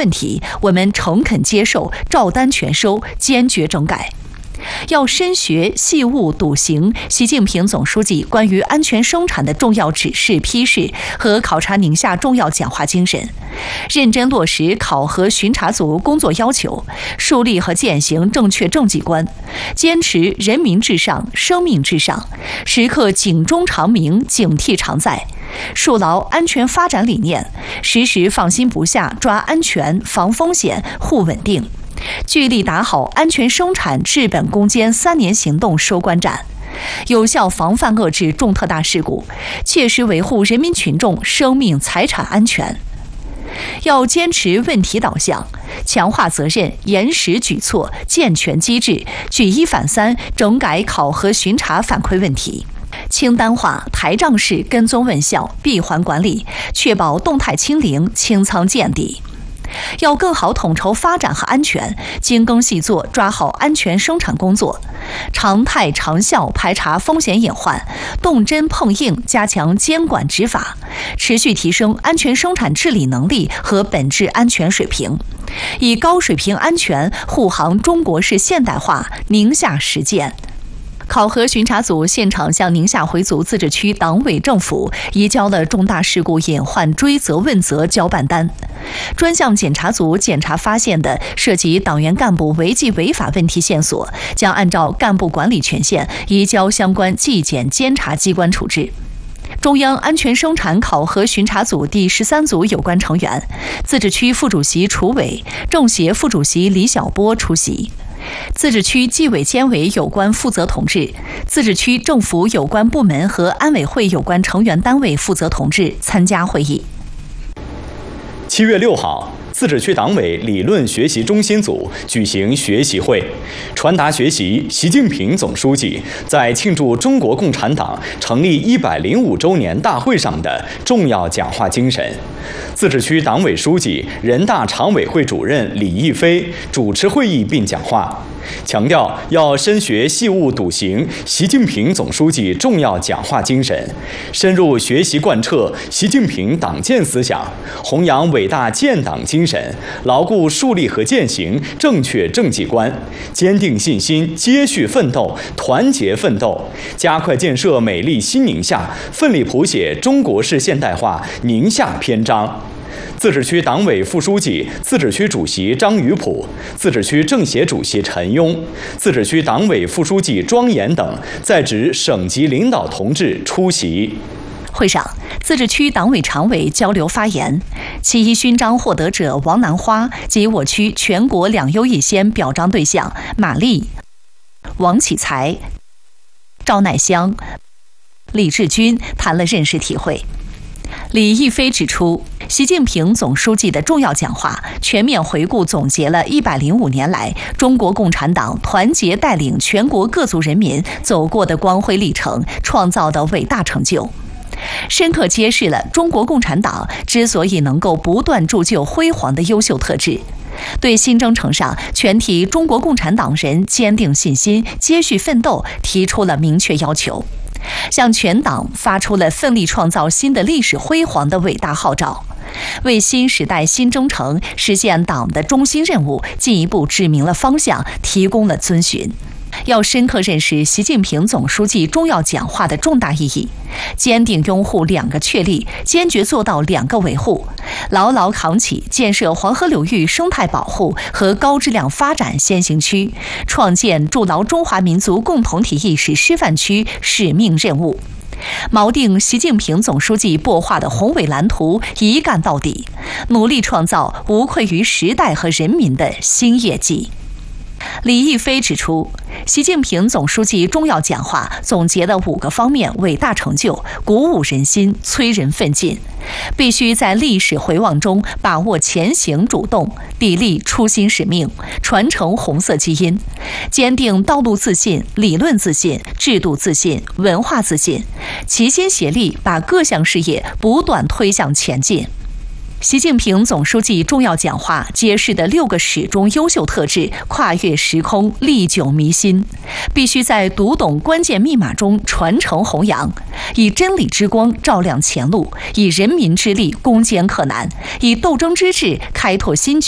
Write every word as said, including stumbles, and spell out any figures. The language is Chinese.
问题，我们诚恳接受，照单全收，坚决整改。要深学细务笃行习近平总书记关于安全生产的重要指示批示和考察宁夏重要讲话精神，认真落实考核巡查组工作要求，树立和践行正确政绩观，坚持人民至上、生命至上，时刻警钟长鸣、警惕常在，树牢安全发展理念，时时放心不下抓安全、防风险、护稳定。聚力打好安全生产治本攻坚三年行动收官战，有效防范遏制重特大事故，切实维护人民群众生命财产安全。要坚持问题导向，强化责任，严实举措，健全机制，举一反三，整改考核巡查反馈问题。清单化、台账式跟踪问效，闭环管理，确保动态清零、清仓见底。要更好统筹发展和安全，精耕细作，抓好安全生产工作，常态长效排查风险隐患，动真碰硬加强监管执法，持续提升安全生产治理能力和本质安全水平，以高水平安全护航中国式现代化宁夏实践。考核巡查组现场向宁夏回族自治区党委政府移交了重大事故隐患追责问责交办单，专项检查组检查发现的涉及党员干部违纪违法问题线索，将按照干部管理权限移交相关纪检监察机关处置。中央安全生产考核巡查组第十三组有关成员，自治区副主席楚伟、政协副主席李小波出席。自治区纪委监委有关负责同志、自治区政府有关部门和安委会有关成员单位负责同志参加会议。 七月六号，自治区党委理论学习中心组举行学习会，传达学习习近平总书记在庆祝中国共产党成立一百零五周年大会上的重要讲话精神。自治区党委书记、人大常委会主任李毅飞主持会议并讲话，强调要深学细务笃行习近平总书记重要讲话精神，深入学习贯彻习近平党建思想，弘扬伟大建党精神，牢固树立和践行正确政绩观，坚定信心，接续奋斗，团结奋斗，加快建设美丽新宁夏，奋力谱写中国式现代化宁夏篇章。自治区党委副书记、自治区主席张宇普、自治区政协主席陈庸、自治区党委副书记庄严等在职省级领导同志出席。 会上，自治区党委常委交流发言，七一勋章获得者王兰花及我区全国两优一先表彰对象马丽、王启才、赵乃香、李志军谈了认识体会。李毅飞指出，习近平总书记的重要讲话全面回顾总结了一百零五年来中国共产党团结带领全国各族人民走过的光辉历程，创造的伟大成就，深刻揭示了中国共产党之所以能够不断铸就辉煌的优秀特质，对新征程上全体中国共产党人坚定信心、接续奋斗提出了明确要求，向全党发出了奋力创造新的历史辉煌的伟大号召，为新时代新征程实现党的中心任务进一步指明了方向，提供了遵循。要深刻认识习近平总书记重要讲话的重大意义，坚定拥护两个确立，坚决做到两个维护，牢牢扛起建设黄河流域生态保护和高质量发展先行区，创建筑牢中华民族共同体意识示范区使命任务，锚定习近平总书记擘画的宏伟蓝图，一干到底，努力创造无愧于时代和人民的新业绩。李毅飞指出，习近平总书记重要讲话总结了五个方面伟大成就，鼓舞人心，催人奋进。必须在历史回望中把握前行主动，砥砺初心使命，传承红色基因，坚定道路自信、理论自信、制度自信、文化自信，齐心协力把各项事业不断推向前进。习近平总书记重要讲话揭示的六个始终优秀特质跨越时空，历久弥新，必须在读懂关键密码中传承弘扬，以真理之光照亮前路，以人民之力攻坚克难，以斗争之智开拓新局。